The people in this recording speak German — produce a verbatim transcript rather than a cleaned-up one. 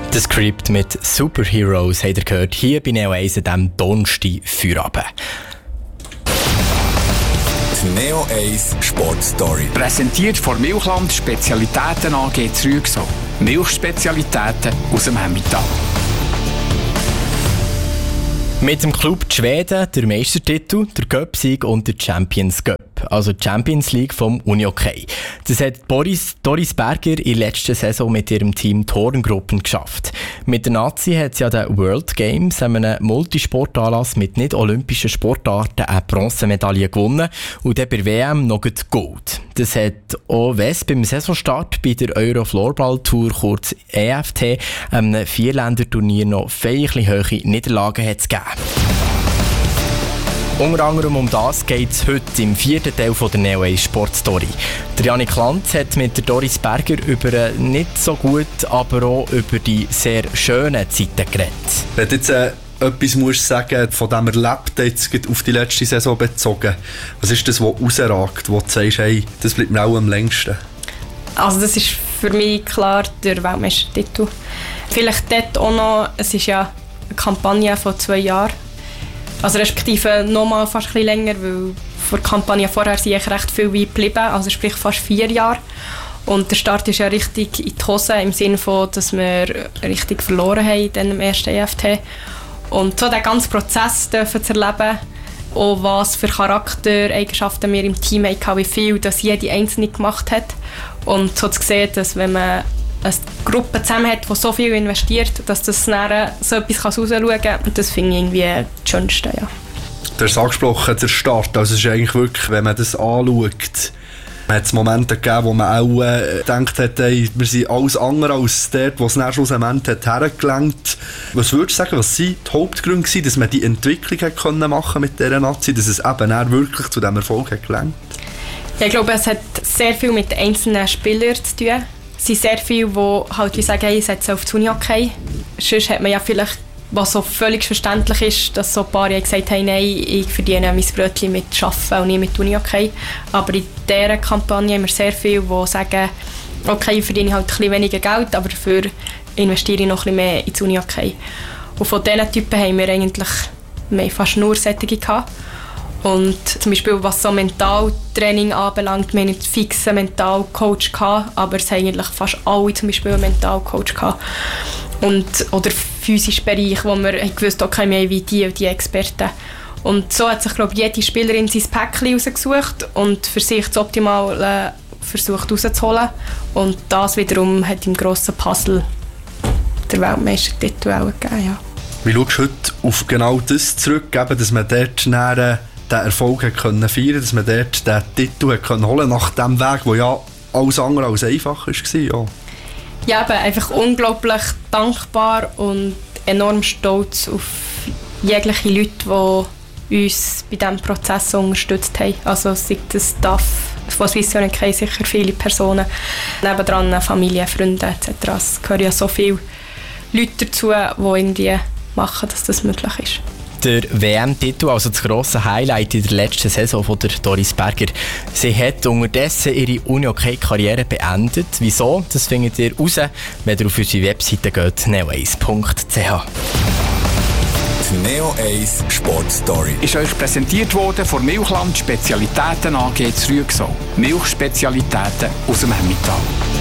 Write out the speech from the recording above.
Das Skript mit Superheroes habt ihr gehört, hier bei Neo eins an diesem Donnerstag Feierabend. Die Neo eins Sportstory. Präsentiert von Milchland Spezialitäten A G Zrügsau. Milchspezialitäten aus dem Emmental. Mit dem Club die Schweden der Meistertitel, der Cup-Sieg und der Champions Cup, also die Champions League vom Unihockey. Das hat Boris, Doris Berger in der letzten Saison mit ihrem Team Torengruppen geschafft. Mit der Nazi hat sie an den World Games, einem Multisportanlass mit nicht-olympischen Sportarten, eine Bronzemedaille gewonnen und dann bei der W M noch Gold. Das hat auch West beim Saisonstart bei der Euro Floorball Tour, kurz E F T, einem Vierländerturnier noch feierlich hohe Niederlagen hat es gegeben. Unter anderem um das geht es heute im vierten Teil von der Neo eins Sportstory. Der Janik Lanz hat mit der Doris Berger über nicht so gut, aber auch über die sehr schönen Zeiten geredet. Wenn du jetzt äh, etwas musst sagen, von dem Erlebten jetzt auf die letzte Saison bezogen, was ist das, was rausragt, wo du sagst, hey, das bleibt mir auch am längsten? Also das ist für mich klar der Weltmeistertitel. Vielleicht dort auch noch, es ist ja eine Kampagne von zwei Jahren. Also respektive nochmal fast ein bisschen länger, weil vor der Kampagne vorher sind ich recht viel weit geblieben, also sprich fast vier Jahre. Und der Start ist ja richtig in die Hose, im Sinne von, dass wir richtig verloren haben in dem ersten E F T. Und so den ganzen Prozess dürfen zu erleben, auch was für Charaktereigenschaften wir im Team hatten, wie viel das jede Einzelne gemacht hat. Und so zu sehen, dass wenn man eine Gruppe zusammen hat, die so viel investiert, dass das dann so etwas rausschauen kann. Und das finde ich irgendwie das Schönste, ja. Du hast es angesprochen, der Start. Also es ist eigentlich wirklich, wenn man das anschaut, man hat es Momente gegeben, wo man auch äh, gedacht hat, ey, wir sind alles andere als dort, wo es dann schlussendlich hat hergelenkt. Was würdest du sagen, was waren die Hauptgründe gewesen, dass man die Entwicklung hat können machen mit dieser Nazi, dass es eben dann wirklich zu diesem Erfolg hat gelangt? Ja, ich glaube, es hat sehr viel mit den einzelnen Spielern zu tun. Es sind sehr viele, die halt wie sagen, hey, ich setze auf das Unihockey. Sonst hat man ja vielleicht, was so völlig verständlich ist, dass so ein paar gesagt haben, nein, ich verdiene mein Brötchen mit Arbeiten und nicht mit Unihockey. Aber in dieser Kampagne haben wir sehr viele, die sagen, okay, ich verdiene halt ein bisschen weniger Geld, aber dafür investiere ich noch ein bisschen mehr ins Unihockey. Und von diesen Typen haben wir eigentlich wir haben fast nur solche gehabt. Und zum Beispiel was so Mentaltraining anbelangt, wir hatten einen fixen Mentalcoach gehabt, aber es haben eigentlich fast alle zum Beispiel einen Mentalcoach gehabt. Und, oder physischen Bereich, wo wir gewusst haben, okay, wir haben wie die und die Experten. Und so hat sich, glaube ich, jede Spielerin sein Päckchen rausgesucht und für sich das Optimale versucht rauszuholen. Und das wiederum hat im grossen Puzzle der Weltmeistertitel auch gegeben, ja. Wie schaust du heute auf genau das zurück, dass man dort näher den Erfolg hat können feiern, dass man dort den Titel hat können holen nach dem Weg, der ja alles andere als einfach war? Ja, ja eben, einfach unglaublich dankbar und enorm stolz auf jegliche Leute, die uns bei diesem Prozess unterstützt haben. Also sei das Staff von Swiss Unihockey, sicher viele Personen, nebendran Familie, Freunde et cetera. Es gehören ja so viele Leute dazu, die irgendwie machen, dass das möglich ist. Der W M-Titel, also das grosse Highlight in der letzten Saison von der Doris Berger. Sie hat unterdessen ihre Unihockey-Karriere beendet. Wieso? Das findet ihr raus, wenn ihr auf unsere Webseite geht, neo eins punkt c h. Die Neo eins Sportstory ist euch präsentiert worden von Milchland Spezialitäten A G Zrügsau. Milchspezialitäten aus dem Emmental.